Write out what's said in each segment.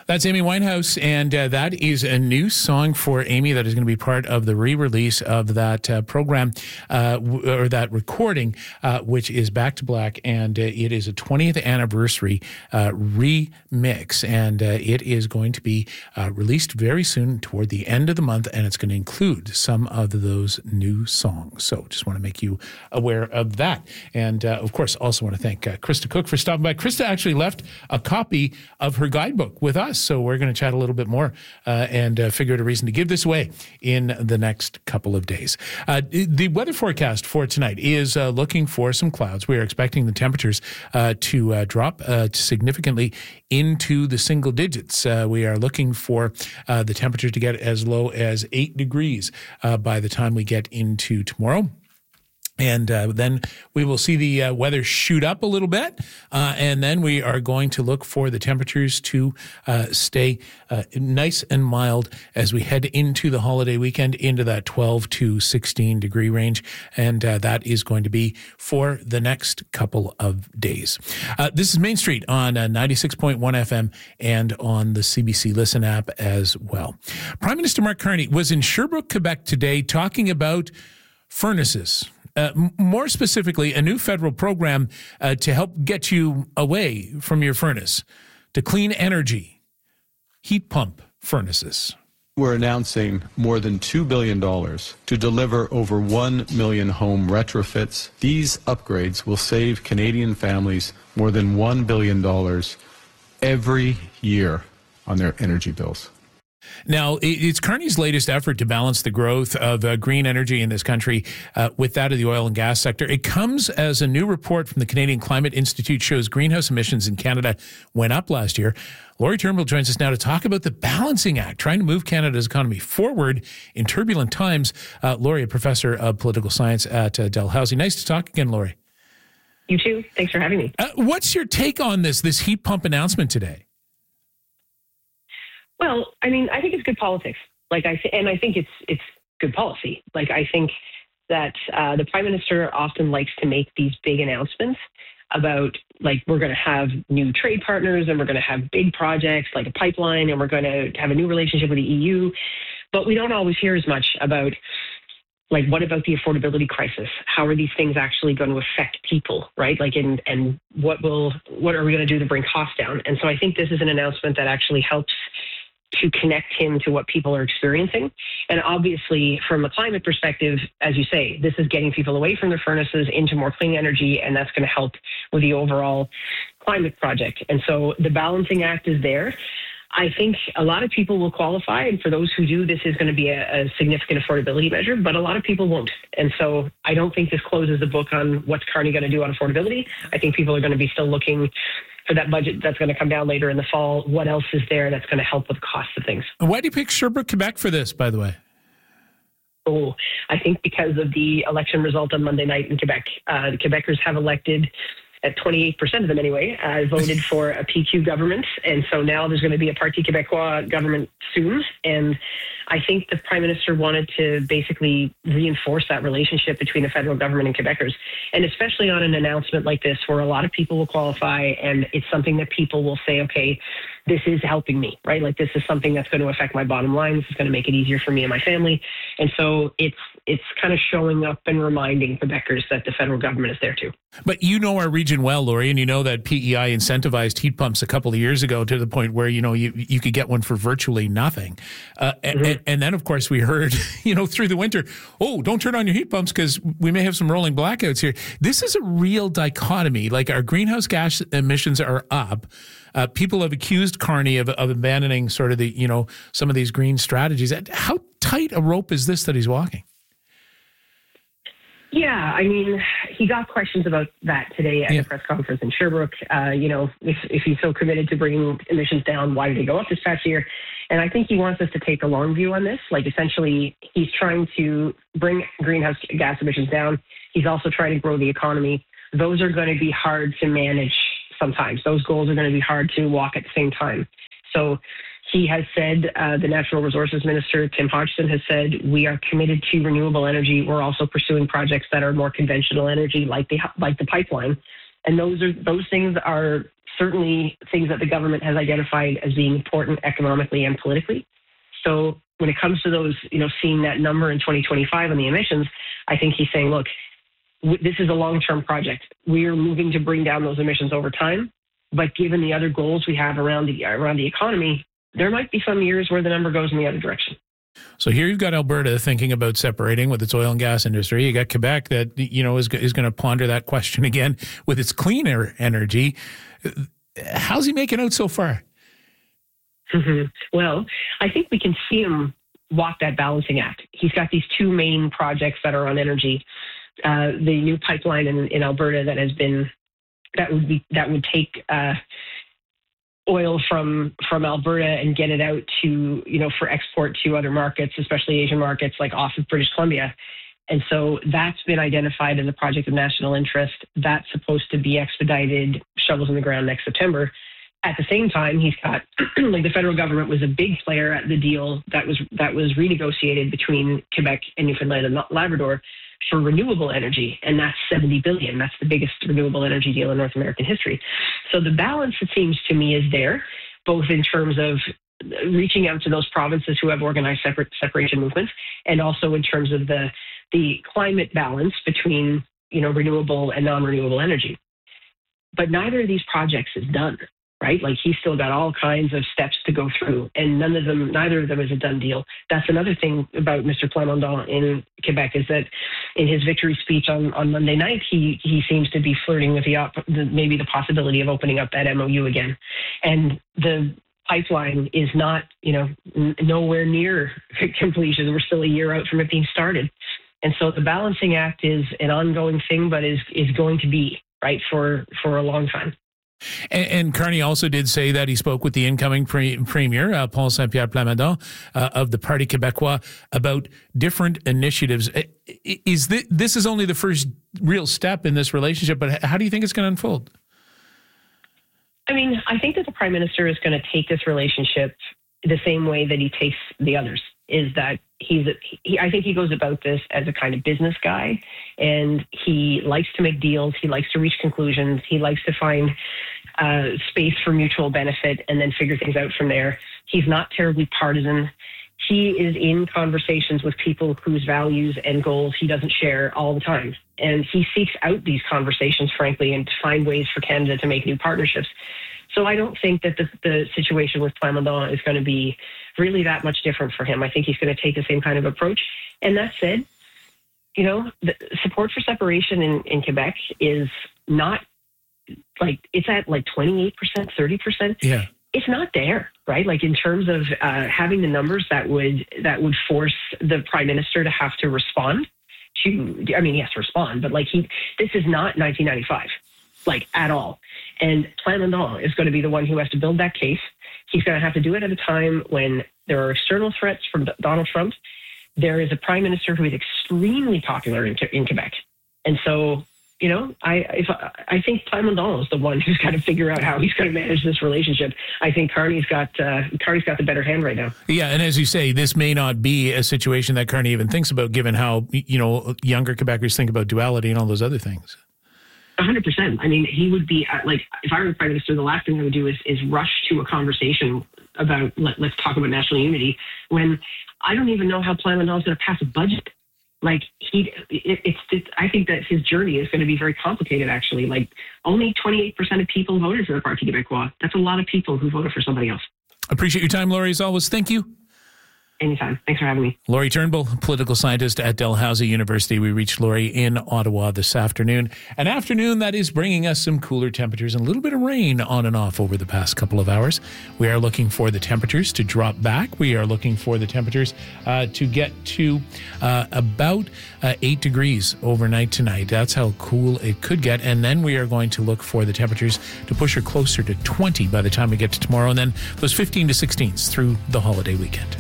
That's Amy Winehouse, and that is a new song for Amy that is going to be part of the re-release of that program, or that recording, which is Back to Black, and it is a 20th anniversary remix, and it is going to be released very soon toward the end of the month, and it's going to include some of those new songs. So just want to make you aware of that. And of course, also want to thank Krista Cook for stopping by. Krista actually left a copy of her guidebook with us, so we're going to chat a little bit more and figure out a reason to give this away in the next couple of days. The weather forecast for tonight is looking for some clouds. We are expecting the temperatures to drop significantly into the single digits. We are looking for the temperature to get as low as 8 degrees by the time we get into tomorrow. And then we will see the weather shoot up a little bit, and then we are going to look for the temperatures to stay nice and mild as we head into the holiday weekend, into that 12 to 16 degree range, and that is going to be for the next couple of days. This is Main Street on 96.1 FM and on the CBC Listen app as well. Prime Minister Mark Carney was in Sherbrooke, Quebec today talking about furnaces. More specifically, a new federal program to help get you away from your furnace, to clean energy, heat pump furnaces. We're announcing more than $2 billion to deliver over 1 million home retrofits. These upgrades will save Canadian families more than $1 billion every year on their energy bills. Now, it's Carney's latest effort to balance the growth of green energy in this country with that of the oil and gas sector. It comes as a new report from the Canadian Climate Institute shows greenhouse emissions in Canada went up last year. Laurie Turnbull joins us now to talk about the Balancing Act, trying to move Canada's economy forward in turbulent times. Laurie, a professor of political science at Dalhousie. Nice to talk again, Laurie. You too. Thanks for having me. What's your take on this heat pump announcement today? Well, I mean, I think it's good politics. I think it's good policy. I think that the Prime Minister often likes to make these big announcements about, we're going to have new trade partners and we're going to have big projects like a pipeline and we're going to have a new relationship with the EU. But we don't always hear as much about, what about the affordability crisis? How are these things actually going to affect people, right? And what are we going to do to bring costs down? And so I think this is an announcement that actually helps to connect him to what people are experiencing. And obviously, from a climate perspective, as you say, this is getting people away from their furnaces into more clean energy, and that's going to help with the overall climate project. And so the Balancing Act is there. I think a lot of people will qualify, and for those who do, this is going to be a significant affordability measure, but a lot of people won't. And so I don't think this closes the book on what's Carney going to do on affordability. I think people are going to be still looking for that budget that's going to come down later in the fall. What else is there that's going to help with the cost of things? Why do you pick Sherbrooke, Quebec for this, by the way? Oh, I think because of the election result on Monday night in Quebec. The Quebecers have elected, at 28% of them anyway, voted for a PQ government. And so now there's going to be a Parti Québécois government soon. And I think the Prime Minister wanted to basically reinforce that relationship between the federal government and Quebecers. And especially on an announcement like this, where a lot of people will qualify and it's something that people will say, okay, this is helping me, right? This is something that's going to affect my bottom line. This is going to make it easier for me and my family. And so it's kind of showing up and reminding Quebecers that the federal government is there too. But you know our region well, Laurie, and you know that PEI incentivized heat pumps a couple of years ago to the point where, you could get one for virtually nothing. And then, of course, we heard, through the winter, don't turn on your heat pumps because we may have some rolling blackouts here. This is a real dichotomy. Our greenhouse gas emissions are up. People have accused Carney of abandoning sort of the, some of these green strategies. How tight a rope is this that he's walking? Yeah, I mean, he got questions about that today at the press conference in Sherbrooke. If he's so committed to bringing emissions down, why did they go up this past year? And I think he wants us to take a long view on this. Essentially, he's trying to bring greenhouse gas emissions down. He's also trying to grow the economy. Those are going to be hard to manage sometimes. Those goals are going to be hard to walk at the same time. So he has said, the Natural Resources Minister, Tim Hodgson, has said, we are committed to renewable energy. We're also pursuing projects that are more conventional energy, like the pipeline. And those things are certainly things that the government has identified as being important economically and politically. So when it comes to those, seeing that number in 2025 on the emissions, I think he's saying, look, this is a long-term project. We are moving to bring down those emissions over time. But given the other goals we have around the economy, there might be some years where the number goes in the other direction. So here you've got Alberta thinking about separating with its oil and gas industry. You got Quebec that, is going to ponder that question again with its cleaner energy. How's he making out so far? Mm-hmm. Well, I think we can see him walk that balancing act. He's got these two main projects that are on energy. The new pipeline in Alberta that would take oil from Alberta and get it out to, for export to other markets, especially Asian markets like off of British Columbia. And so that's been identified as a project of national interest. That's supposed to be expedited, shovels in the ground next September. At the same time, he's got, the federal government was a big player at the deal that was renegotiated between Quebec and Newfoundland and Labrador for renewable energy, and that's $70 billion. That's the biggest renewable energy deal in North American history. So the balance, it seems to me, is there, both in terms of reaching out to those provinces who have organized separation movements, and also in terms of the climate balance between renewable and non-renewable energy. But neither of these projects is done. Right? Like he's still got all kinds of steps to go through, and neither of them is a done deal. That's another thing about Mr. Plamondon in Quebec, is that in his victory speech on Monday night, he seems to be flirting with maybe the possibility of opening up that MOU again. And the pipeline is not, nowhere near completion. We're still a year out from it being started. And so the balancing act is an ongoing thing, but is going to be, right, for a long time. And Carney also did say that he spoke with the incoming premier, Paul Saint-Pierre Plamondon, of the Parti Québécois, about different initiatives. This is only the first real step in this relationship, but how do you think it's going to unfold? I mean, I think that the Prime Minister is going to take this relationship the same way that he takes the others, is that I think he goes about this as a kind of business guy, and he likes to make deals. He likes to reach conclusions. He likes to find space for mutual benefit and then figure things out from there. He's not terribly partisan. He is in conversations with people whose values and goals he doesn't share all the time. And he seeks out these conversations, frankly, and to find ways for Canada to make new partnerships. So I don't think that the situation with Plamondon is going to be really that much different for him. I think he's going to take the same kind of approach. And that said, the support for separation in Quebec is not it's at 28%, 30%. Yeah. It's not there, right? Like in terms of having the numbers that would force the Prime Minister to have to respond to, I mean, he has to respond, but this is not 1995, at all. And Plamondon is going to be the one who has to build that case. He's going to have to do it at a time when there are external threats from Donald Trump. There is a Prime Minister who is extremely popular in Quebec. And so, I think Plamondon is the one who's got to figure out how he's going to manage this relationship. I think Carney's got the better hand right now. Yeah, and as you say, this may not be a situation that Carney even thinks about, given how younger Quebecers think about duality and all those other things. 100%. I mean, he would be if I were the Prime Minister, the last thing I would do is rush to a conversation about let's talk about national unity when I don't even know how Plamondon's going to pass a budget. I think that his journey is going to be very complicated, actually. Only 28% of people voted for the Parti Québécois. That's a lot of people who voted for somebody else. Appreciate your time, Laurie, as always. Thank you. Anytime. Thanks for having me. Laurie Turnbull, political scientist at Dalhousie University. We reached Laurie in Ottawa this afternoon. An afternoon that is bringing us some cooler temperatures and a little bit of rain on and off over the past couple of hours. We are looking for the temperatures to drop back. We are looking for the temperatures to get to about 8 degrees overnight tonight. That's how cool it could get. And then we are going to look for the temperatures to push her closer to 20 by the time we get to tomorrow. And then those 15 to 16s through the holiday weekend.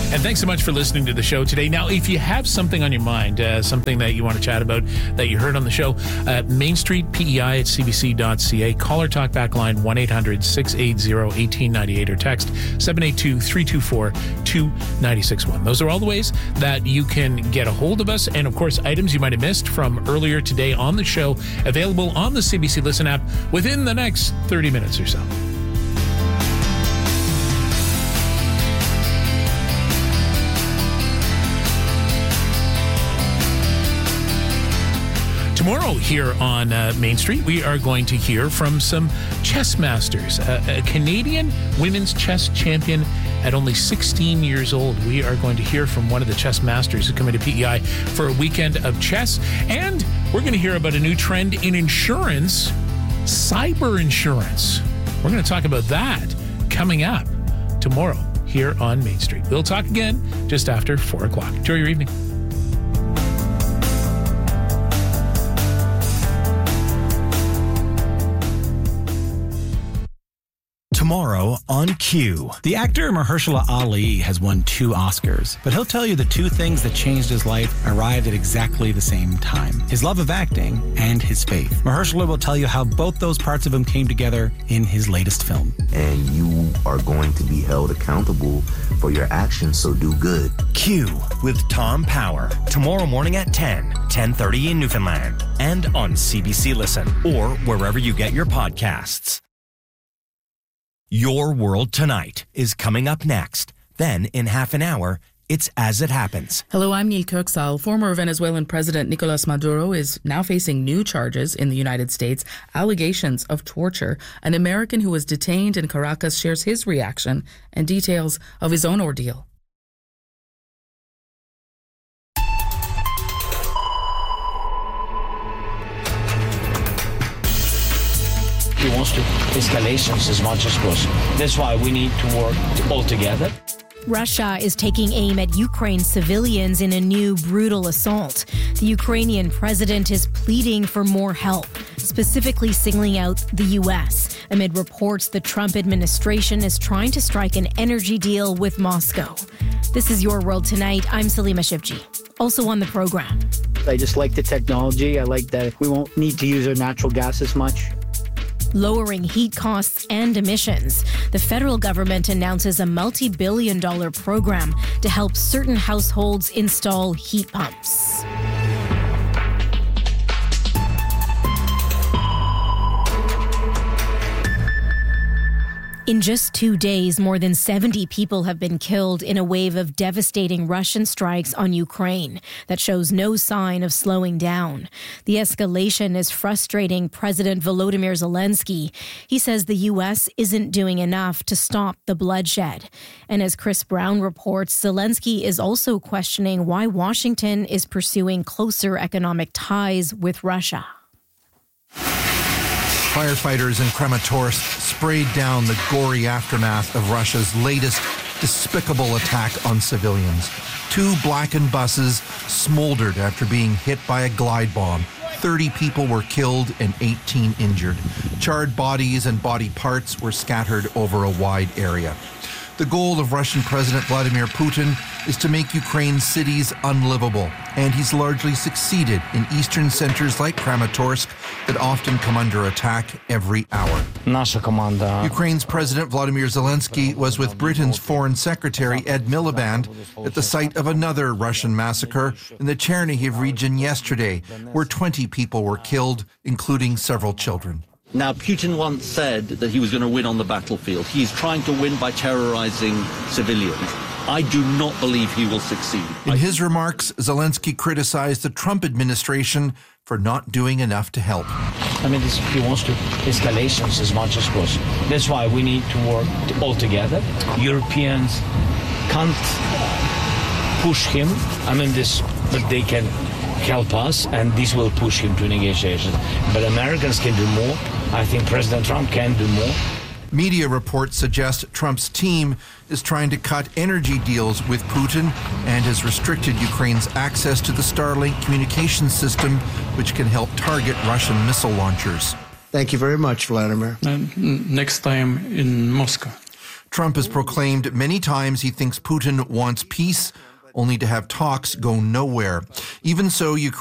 And thanks so much for listening to the show today. Now, if you have something on your mind, something that you want to chat about that you heard on the show, Main Street PEI at cbc.ca. Call or talk back line 1-800-680-1898 or text 782-324-2961. Those are all the ways that you can get a hold of us. And of course, items you might have missed from earlier today on the show, available on the CBC Listen app within the next 30 minutes or so. Tomorrow here on Main Street, we are going to hear from some chess masters. A Canadian women's chess champion at only 16 years old. We are going to hear from one of the chess masters who come into PEI for a weekend of chess. And we're going to hear about a new trend in insurance, cyber insurance. We're going to talk about that coming up tomorrow here on Main Street. We'll talk again just after 4 o'clock. Enjoy your evening. Tomorrow on Q. The actor Mahershala Ali has won 2 Oscars, but he'll tell you the 2 things that changed his life arrived at exactly the same time: his love of acting and his faith. Mahershala will tell you how both those parts of him came together in his latest film. And you are going to be held accountable for your actions, so do good. Q with Tom Power. Tomorrow morning at 10:30 in Newfoundland. And on CBC Listen or wherever you get your podcasts. Your World Tonight is coming up next. Then, in half an hour, it's As It Happens. Hello, I'm Neil Kirksall. Former Venezuelan President Nicolas Maduro is now facing new charges in the United States, allegations of torture. An American who was detained in Caracas shares his reaction and details of his own ordeal. He wants to escalations as much as possible. That's why we need to work all together. Russia is taking aim at Ukraine civilians in a new brutal assault. The Ukrainian president is pleading for more help, specifically singling out the U.S., amid reports the Trump administration is trying to strike an energy deal with Moscow. This is Your World Tonight. I'm Salima Shivji. Also on the program. I just like the technology. I like that we won't need to use our natural gas as much. Lowering heat costs and emissions. The federal government announces a multi-billion-dollar program to help certain households install heat pumps. In just 2 days, more than 70 people have been killed in a wave of devastating Russian strikes on Ukraine that shows no sign of slowing down. The escalation is frustrating President Volodymyr Zelensky. He says the U.S. isn't doing enough to stop the bloodshed. And as Chris Brown reports, Zelensky is also questioning why Washington is pursuing closer economic ties with Russia. Firefighters in Kramatorsk sprayed down the gory aftermath of Russia's latest despicable attack on civilians. 2 blackened buses smoldered after being hit by a glide bomb. 30 people were killed and 18 injured. Charred bodies and body parts were scattered over a wide area. The goal of Russian President Vladimir Putin is to make Ukraine's cities unlivable, and he's largely succeeded in eastern centers like Kramatorsk that often come under attack every hour. Ukraine's President Volodymyr Zelensky was with Britain's Foreign Secretary Ed Miliband at the site of another Russian massacre in the Chernihiv region yesterday, where 20 people were killed, including several children. Now, Putin once said that he was going to win on the battlefield. He's trying to win by terrorizing civilians. I do not believe he will succeed. In his remarks, Zelensky criticized the Trump administration for not doing enough to help. I mean, he wants to escalations as much as possible. That's why we need to work all together. Europeans can't push him. But they can help us, and this will push him to negotiations. But Americans can do more. I think President Trump can do more. Media reports suggest Trump's team is trying to cut energy deals with Putin and has restricted Ukraine's access to the Starlink communications system, which can help target Russian missile launchers. Thank you very much, Vladimir. Next time in Moscow. Trump has proclaimed many times he thinks Putin wants peace, only to have talks go nowhere. Even so, Ukraine